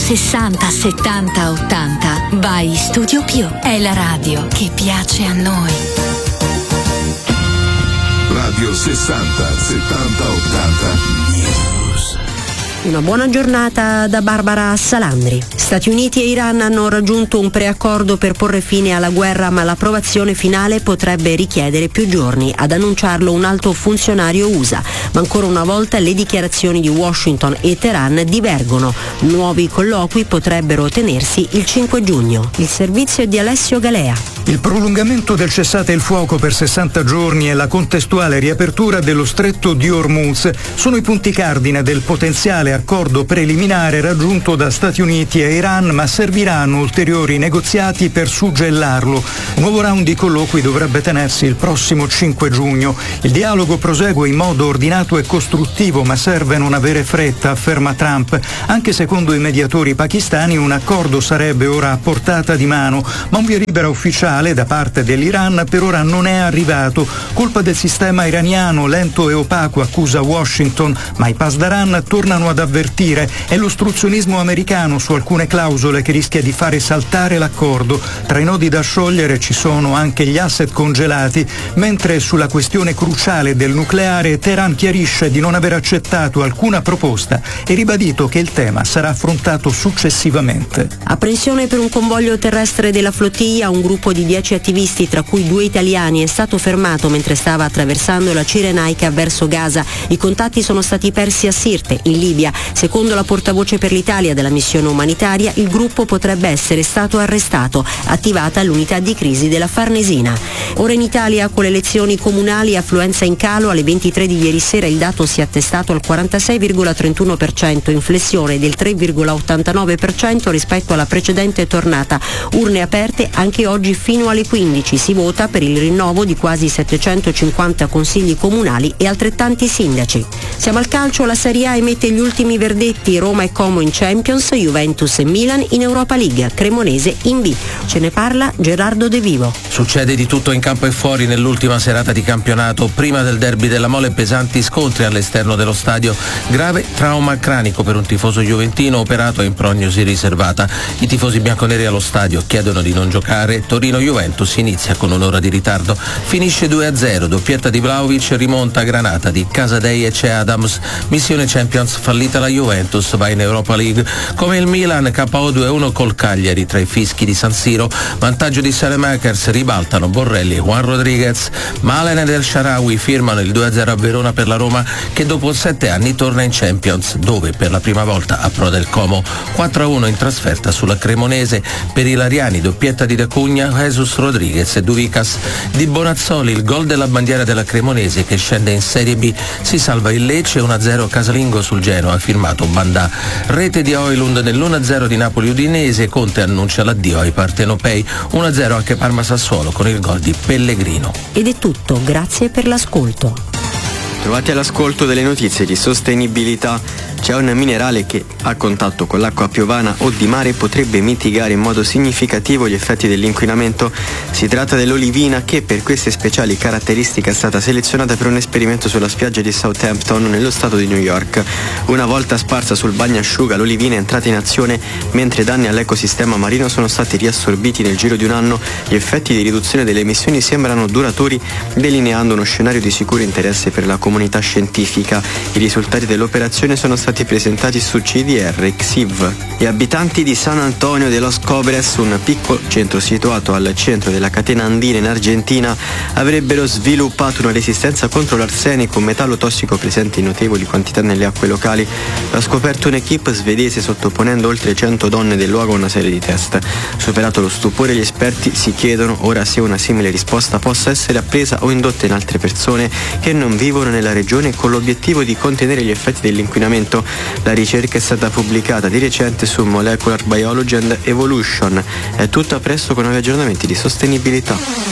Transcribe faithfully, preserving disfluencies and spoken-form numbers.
sessanta, settanta, ottanta, by Studio Più. È la radio che piace a noi. Radio sessanta, settanta, ottanta News. Una buona giornata da Barbara Salandri. Stati Uniti e Iran hanno raggiunto un preaccordo per porre fine alla guerra, ma l'approvazione finale potrebbe richiedere più giorni. Ad annunciarlo un alto funzionario U S A. Ma ancora una volta le dichiarazioni di Washington e Teheran divergono. Nuovi colloqui potrebbero tenersi il cinque giugno. Il servizio è di Alessio Galea. Il prolungamento del cessate il fuoco per sessanta giorni e la contestuale riapertura dello stretto di Hormuz sono i punti cardine del potenziale accordo preliminare raggiunto da Stati Uniti e Iran, ma serviranno ulteriori negoziati per suggellarlo. Un nuovo round di colloqui dovrebbe tenersi il prossimo cinque giugno. Il dialogo prosegue in modo ordinato e costruttivo, ma serve non avere fretta, afferma Trump. Anche secondo i mediatori pakistani un accordo sarebbe ora a portata di mano, ma un via libera ufficiale da parte dell'Iran per ora non è arrivato. Colpa del sistema iraniano, lento e opaco, accusa Washington, ma i Pasdaran tornano ad avvertire. È l'ostruzionismo americano su alcune clausole che rischia di fare saltare l'accordo. Tra i nodi da sciogliere ci sono anche gli asset congelati, mentre sulla questione cruciale del nucleare Teheran chiarisce di non aver accettato alcuna proposta e ribadito che il tema sarà affrontato successivamente. Apprensione per un convoglio terrestre della flottiglia. Un gruppo di dieci attivisti, tra cui due italiani, è stato fermato mentre stava attraversando la Cirenaica verso Gaza. I contatti sono stati persi a Sirte, in Libia. Secondo la portavoce per l'Italia della missione umanitaria, il gruppo potrebbe essere stato arrestato. Attivata l'unità di crisi della Farnesina. Ora in Italia, con le elezioni comunali, affluenza in calo. Alle ventitré di ieri sera il dato si è attestato al quarantasei virgola trentuno per cento, in flessione del tre virgola ottantanove per cento rispetto alla precedente tornata. Urne aperte anche oggi fino alle quindici. Si vota per il rinnovo di quasi settecentocinquanta consigli comunali e altrettanti sindaci. Siamo al calcio. La Serie A emette gli ultimi verdetti. Roma e Como in Champions, Juventus e Milan in Europa League, Cremonese in B. Ce ne parla Gerardo De Vivo. Succede di tutto in campo e fuori nell'ultima serata di campionato. Prima del derby della Mole, pesanti scontri all'esterno dello stadio. Grave trauma cranico per un tifoso juventino operato in prognosi riservata. I tifosi bianconeri allo stadio chiedono di non giocare. Torino-Juventus inizia con un'ora di ritardo. Finisce due a zero. Doppietta di Vlahovic, rimonta a Granata di Casadei e c'è Adams. Missione Champions fallita la Juventus, va in Europa League. Come il Milan, K O due a uno col Cagliari tra i fischi di San Siro. Vantaggio di Saelemaekers, ribaltano Borrelli e Juan Rodriguez. Malen ed El Shaarawy firmano il due a zero a Verona per la Roma, che dopo sette anni torna in Champions, dove per la prima volta approda il Como. quattro a uno in trasferta sulla Cremonese. Per i Lariani, doppietta di Da Cugna, Jesus Rodriguez e Duvicas. Di Bonazzoli il gol della bandiera della Cremonese che scende in Serie B. Si salva il Lecce, uno a zero casalingo sul Genoa, firmato Bandà. Rete di Højlund nell'uno a zero di Napoli-Udinese. Conte annuncia l'addio ai partenopei. uno a zero anche Parma-Sassuolo con il gol di Pellegrino. Ed è tutto, grazie per l'ascolto. Trovate all'ascolto delle notizie di sostenibilità. C'è un minerale che a contatto con l'acqua piovana o di mare potrebbe mitigare in modo significativo gli effetti dell'inquinamento. Si tratta dell'olivina che per queste speciali caratteristiche è stata selezionata per un esperimento sulla spiaggia di Southampton nello stato di New York. Una volta sparsa sul bagnasciuga, l'olivina è entrata in azione mentre danni all'ecosistema marino sono stati riassorbiti nel giro di un anno. Gli effetti di riduzione delle emissioni sembrano duratori, delineando uno scenario di sicuro interesse per la comunità scientifica. I risultati dell'operazione sono stati presentati su C D R X I V. Gli abitanti di San Antonio de los Cobres, un piccolo centro situato al centro della catena andina in Argentina, avrebbero sviluppato una resistenza contro l'arsenico, un metallo tossico presente in notevoli quantità nelle acque locali. L'ha scoperto un'equipe svedese sottoponendo oltre cento donne del luogo a una serie di test. Superato lo stupore, gli esperti si chiedono ora se una simile risposta possa essere appresa o indotta in altre persone che non vivono nella regione, con l'obiettivo di contenere gli effetti dell'inquinamento. La ricerca è stata pubblicata di recente su Molecular Biology and Evolution. È tutto, a presto con nuovi aggiornamenti di sostenibilità.